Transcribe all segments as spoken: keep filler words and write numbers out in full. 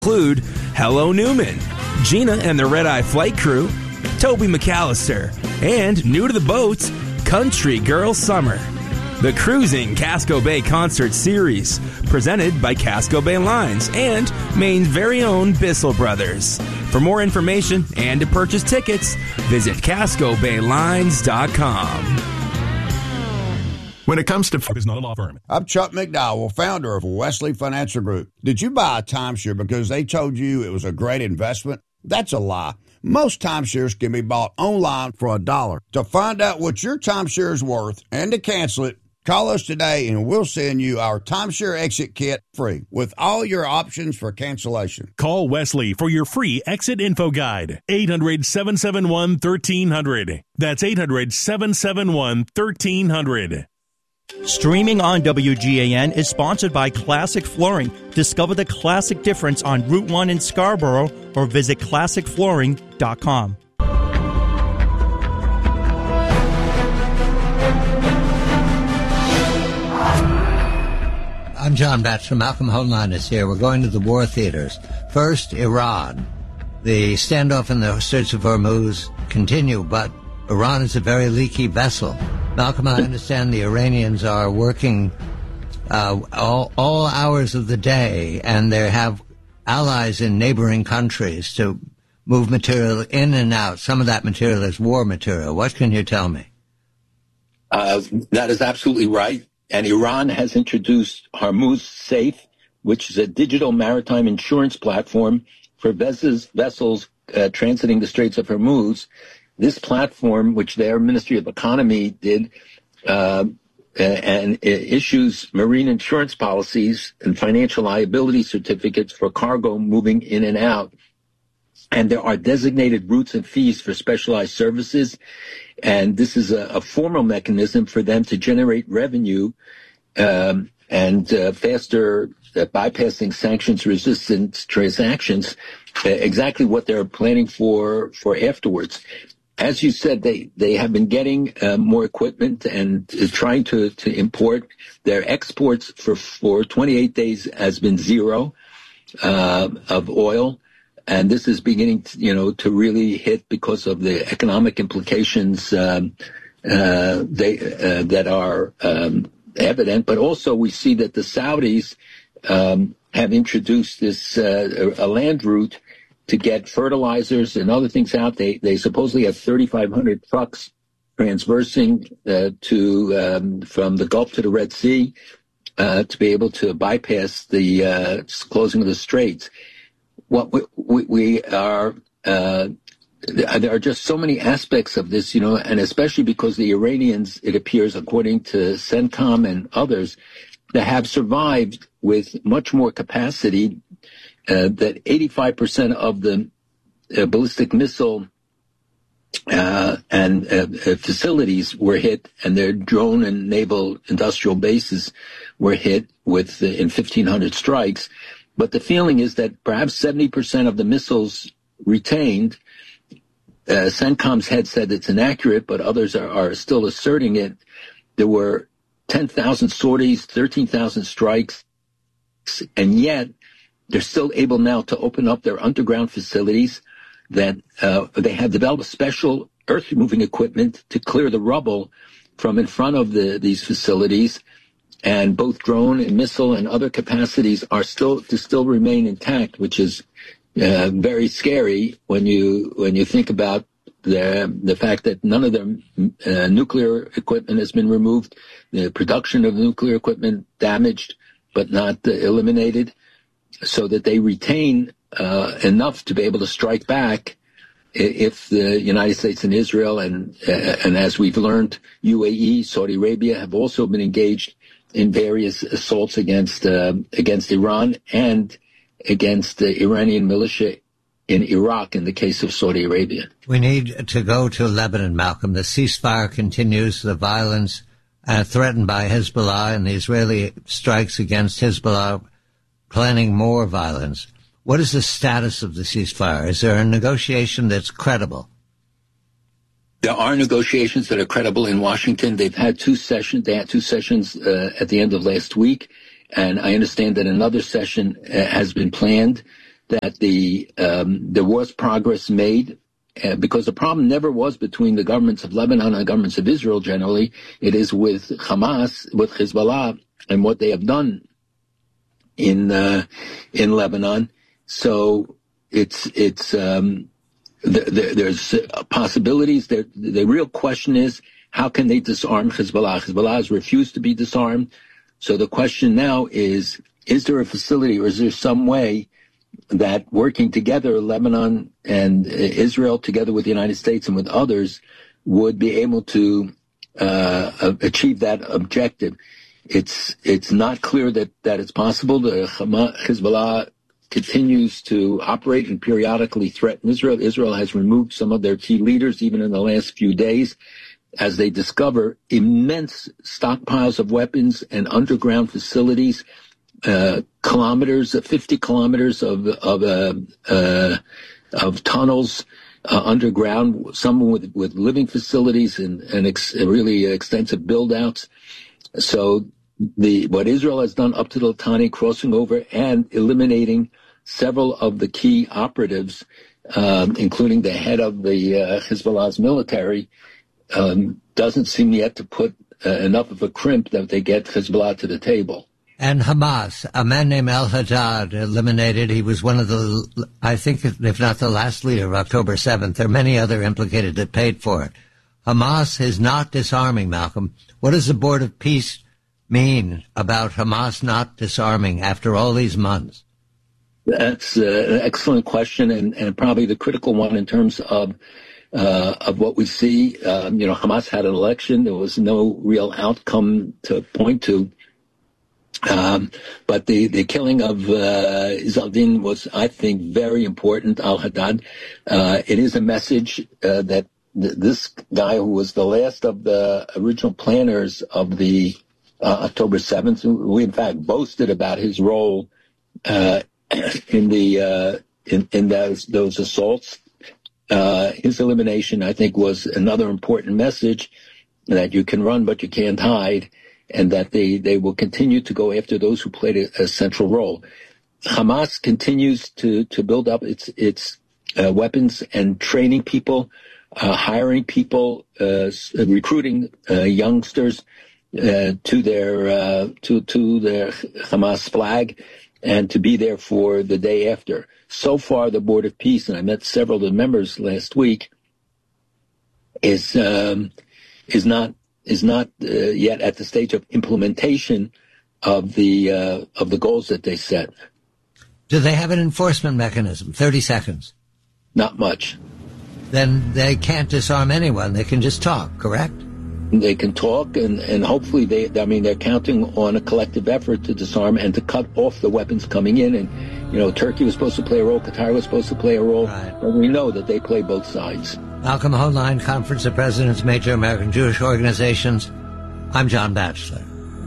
Include Hello Newman, Gina and the Red Eye Flight Crew, Toby McAllister, and new to the boats, Country Girl Summer. The Cruising Casco Bay Concert Series, presented by Casco Bay Lines and Maine's very own Bissell Brothers. For more information and to purchase tickets, visit casco bay lines dot com. When it comes to is not a law firm. I'm Chuck McDowell, founder of Wesley Financial Group. Did you buy a timeshare because they told you it was a great investment? That's a lie. Most timeshares can be bought online for a dollar. To find out what your timeshare is worth and to cancel it, call us today and we'll send you our timeshare exit kit free with all your options for cancellation. Call Wesley for your free exit info guide. eight hundred, seven seven one, one three zero zero. That's eight hundred, seven seven one, one three zero zero. Streaming on W G A N is sponsored by Classic Flooring. Discover the classic difference on Route one in Scarborough or visit classic flooring dot com. I'm John Batchelor. Malcolm Hoenlein is here. We're going to the war theaters. First, Iran. The standoff in the Strait of Hormuz continue, but Iran is a very leaky vessel. Malcolm, I understand the Iranians are working uh, all, all hours of the day, and they have allies in neighboring countries to move material in and out. Some of that material is war material. What can you tell me? Uh, that is absolutely right. And Iran has introduced Hormuz Safe, which is a digital maritime insurance platform for vessels, vessels uh, transiting the Straits of Hormuz. This platform, which their Ministry of Economy did, uh, and it issues marine insurance policies and financial liability certificates for cargo moving in and out. And there are designated routes and fees for specialized services. And this is a, a formal mechanism for them to generate revenue um, and uh, faster uh, bypassing sanctions resistant transactions, uh, exactly what they're planning for for afterwards. As you said, they, they have been getting uh, more equipment and uh, trying to, to import. Their exports for, for twenty-eight days has been zero uh, of oil. And this is beginning to, you know, to really hit because of the economic implications um, uh, they, uh, that are um, evident. But also we see that the Saudis um, have introduced this uh, a land route to get fertilizers and other things out. They they supposedly have thirty-five hundred trucks transversing uh, to um, from the Gulf to the Red Sea uh, to be able to bypass the uh, closing of the straits. What we, we, we are, uh, there are just so many aspects of this, you know, and especially because the Iranians, it appears, according to CENTCOM and others, that have survived with much more capacity. Uh, that eighty-five percent of the uh, ballistic missile uh, and uh, uh, facilities were hit, and their drone and naval industrial bases were hit with uh, in fifteen hundred strikes. But the feeling is that perhaps seventy percent of the missiles retained. Uh, CENTCOM's head said it's inaccurate, but others are, are still asserting it. There were ten thousand sorties, thirteen thousand strikes, and yet they're still able now to open up their underground facilities. That uh, they have developed special earth-moving equipment to clear the rubble from in front of the, these facilities. And both drone and missile and other capacities are still to still remain intact, which is uh, very scary when you when you think about the the fact that none of their uh, nuclear equipment has been removed, the production of nuclear equipment damaged but not uh, eliminated, so that they retain uh, enough to be able to strike back if the United States and Israel and uh, and as we've learned, U A E, Saudi Arabia have also been engaged in various assaults against uh, against Iran and against the Iranian militia in Iraq in the case of Saudi Arabia. We need to go to Lebanon, Malcolm. The ceasefire continues, the violence uh, threatened by Hezbollah and the Israeli strikes against Hezbollah, planning more violence. What is the status of the ceasefire? Is there a negotiation that's credible? There are negotiations that are credible in Washington. They've had two sessions. They had two sessions uh, at the end of last week, and I understand that another session uh, has been planned. that the um, there was progress made, uh, because the problem never was between the governments of Lebanon and the governments of Israel generally. It is with Hamas, with Hezbollah, and what they have done in uh, in Lebanon. So it's it's um, th- th- there's possibilities. There, the real question is, how can they disarm Hezbollah? Hezbollah has refused to be disarmed. So the question now is, is there a facility or is there some way that working together, Lebanon and Israel, together with the United States and with others, would be able to uh, achieve that objective? It's it's not clear that, that it's possible. The Hezbollah continues to operate and periodically threaten Israel. Israel has removed some of their key leaders, even in the last few days, as they discover immense stockpiles of weapons and underground facilities, uh, kilometers, fifty kilometers of of uh, uh, of tunnels uh, underground, some with, with living facilities and, and ex- really extensive build-outs. So the what Israel has done up to the Litani, crossing over and eliminating several of the key operatives, um, including the head of the uh, Hezbollah's military, um, doesn't seem yet to put uh, enough of a crimp that they get Hezbollah to the table. And Hamas, a man named al-Haddad, eliminated. He was one of the, I think, if not the last leader of October seventh. There are many other implicated that paid for it. Hamas is not disarming, Malcolm. What does the Board of Peace mean about Hamas not disarming after all these months? That's uh, an excellent question, and, and probably the critical one in terms of uh, of what we see. Um, you know, Hamas had an election. There was no real outcome to point to. Um, but the, the killing of uh, Izzaldin was, I think, very important, al-Haddad. Uh, it is a message uh, that th- this guy, who was the last of the original planners of the uh, October seventh, who in fact boasted about his role uh, in the uh, in, in those those assaults. Uh, his elimination, I think, was another important message that you can run, but you can't hide, and that they, they will continue to go after those who played a, a central role. Hamas continues to, to build up its its uh, weapons and training people, uh, hiring people, uh, recruiting uh, youngsters uh, to their uh, to to their Hamas flag, and to be there for the day after. So far, the Board of Peace, and I met several of the members last week, is um, is not is not uh, yet at the stage of implementation of the uh, of the goals that they set. Do they have an enforcement mechanism? Thirty seconds. Not much. Then they can't disarm anyone. They can just talk, correct? They can talk, and, and hopefully they, I mean, they're counting on a collective effort to disarm and to cut off the weapons coming in. And, you know, Turkey was supposed to play a role, Qatar was supposed to play a role, right. But we know that they play both sides. Malcolm Hoenlein, Conference of Presidents, Major American Jewish Organizations. I'm John Batchelor.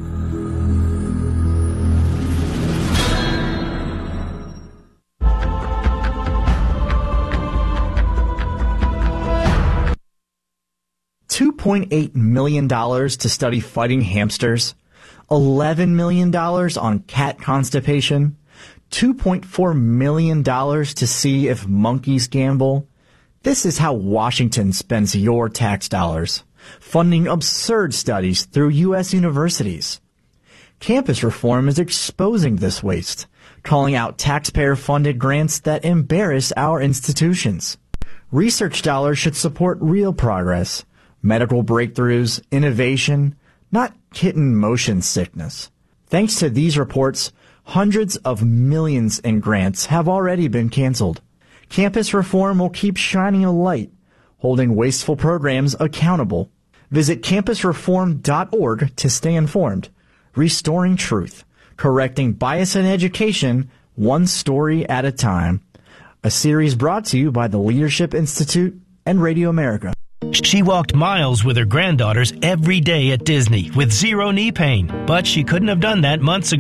two point eight million dollars to study fighting hamsters, eleven million dollars on cat constipation, two point four million dollars to see if monkeys gamble. This is how Washington spends your tax dollars, funding absurd studies through U S universities. Campus reform is exposing this waste, calling out taxpayer-funded grants that embarrass our institutions. Research dollars should support real progress, medical breakthroughs, innovation, not kitten motion sickness. Thanks to these reports, hundreds of millions in grants have already been canceled. Campus reform will keep shining a light, holding wasteful programs accountable. Visit campus reform dot org to stay informed. Restoring truth, correcting bias in education, one story at a time. A series brought to you by the Leadership Institute and Radio America. She walked miles with her granddaughters every day at Disney with zero knee pain, but she couldn't have done that months ago.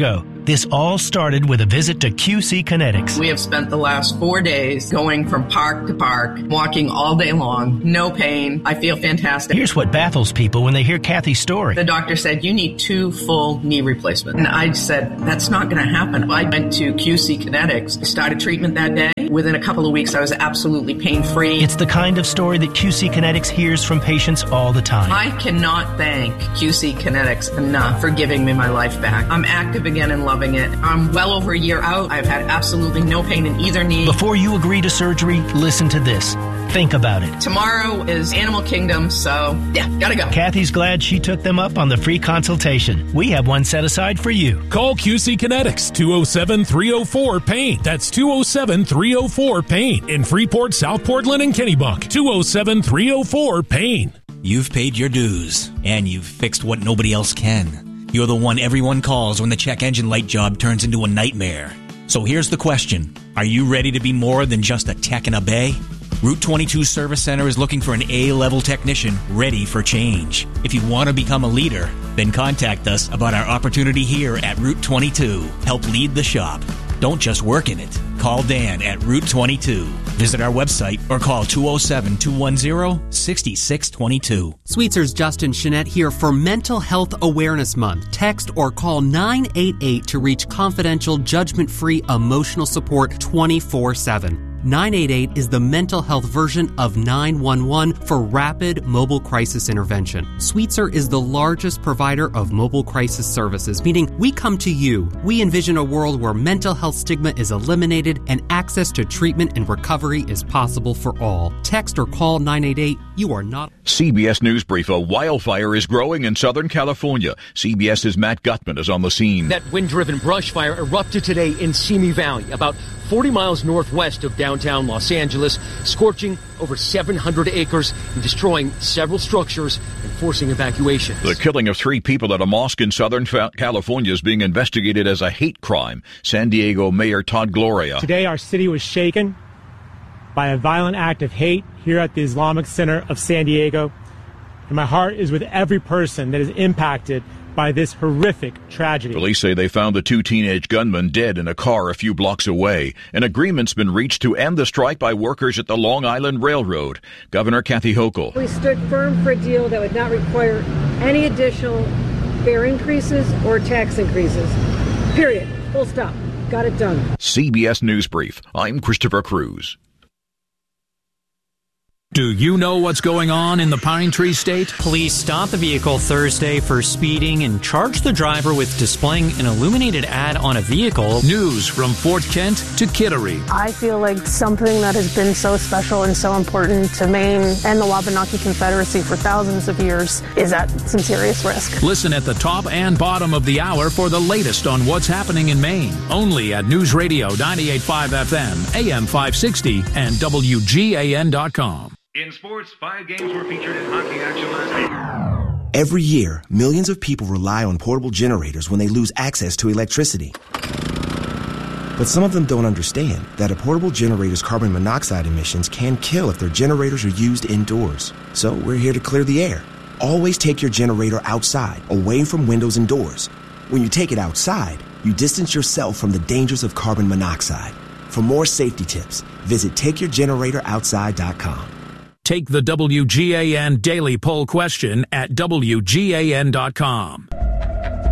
This all started with a visit to Q C Kinetics. We have spent the last four days going from park to park, walking all day long, no pain. I feel fantastic. Here's what baffles people when they hear Kathy's story. The doctor said, you need two full knee replacements. And I said, that's not going to happen. I went to Q C Kinetics, started treatment that day. Within a couple of weeks, I was absolutely pain-free. It's the kind of story that Q C Kinetics hears from patients all the time. I cannot thank Q C Kinetics enough for giving me my life back. I'm active again and loving it. I'm well over a year out. I've had absolutely no pain in either knee. Before you agree to surgery, listen to this. Think about it. Tomorrow is Animal Kingdom, so yeah, gotta go. Kathy's glad she took them up on the free consultation. We have one set aside for you. Call Q C Kinetics, two oh seven, three oh four, PAIN. That's two oh seven, three oh four, PAIN. In Freeport, South Portland, and Kennebunk. two oh seven, three oh four, PAIN. You've paid your dues, and you've fixed what nobody else can. You're the one everyone calls when the check engine light job turns into a nightmare. So here's the question. Are you ready to be more than just a tech in a bay? Route twenty-two Service Center is looking for an A-level technician ready for change. If you want to become a leader, then contact us about our opportunity here at Route twenty-two. Help lead the shop. Don't just work in it. Call Dan at Route twenty-two. Visit our website or call two oh seven, two one oh, six six two two. Sweetzer's Justin Chenette here for Mental Health Awareness Month. Text or call nine eight eight to reach confidential, judgment-free emotional support twenty-four seven. nine eight eight is the mental health version of nine one one for rapid mobile crisis intervention. Sweetser is the largest provider of mobile crisis services, meaning we come to you. We envision a world where mental health stigma is eliminated and access to treatment and recovery is possible for all. Text or call nine eight eight. You are not... C B S News Brief. A wildfire is growing in Southern California. CBS's Matt Gutman is on the scene. That wind-driven brush fire erupted today in Simi Valley, about forty miles northwest of downtown Los Angeles, scorching over seven hundred acres and destroying several structures and forcing evacuations. The killing of three people at a mosque in Southern California is being investigated as a hate crime. San Diego Mayor Todd Gloria. Today our city was shaken by a violent act of hate here at the Islamic Center of San Diego. And my heart is with every person that is impacted by this horrific tragedy. Police say they found the two teenage gunmen dead in a car a few blocks away. An agreement's been reached to end the strike by workers at the Long Island Railroad. Governor Kathy Hochul. We stood firm for a deal that would not require any additional fare increases or tax increases. Period. Full stop. Got it done. C B S News Brief. I'm Christopher Cruz. Do you know what's going on in the Pine Tree State? Police stopped the vehicle Thursday for speeding and charged the driver with displaying an illuminated ad on a vehicle. News from Fort Kent to Kittery. I feel like something that has been so special and so important to Maine and the Wabanaki Confederacy for thousands of years is at some serious risk. Listen at the top and bottom of the hour for the latest on what's happening in Maine. Only at News Radio ninety-eight point five F M, A M five sixty, and W G A N dot com. In sports, five games were featured in hockey action last week. Every year, millions of people rely on portable generators when they lose access to electricity. But some of them don't understand that a portable generator's carbon monoxide emissions can kill if their generators are used indoors. So we're here to clear the air. Always take your generator outside, away from windows and doors. When you take it outside, you distance yourself from the dangers of carbon monoxide. For more safety tips, visit take your generator outside dot com. Take the W G A N Daily Poll question at W G A N dot com.